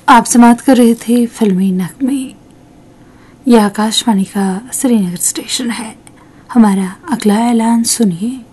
आप समाप्त कर रहे थे फिल्मी नगमे। यह आकाशवाणी का श्रीनगर स्टेशन है। हमारा अगला ऐलान सुनिए।